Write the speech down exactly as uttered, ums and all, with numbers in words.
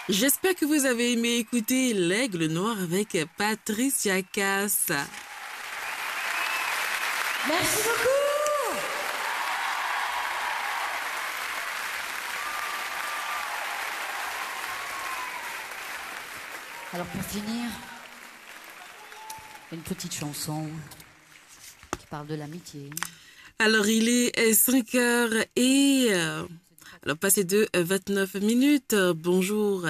J'espère que vous avez aimé écouter L'Aigle Noir avec Patricia Cass. Merci beaucoup. Alors pour finir, une petite chanson qui parle de l'amitié. Alors il est cinq heures et... euh, alors passé de vingt-neuf minutes. Bonjour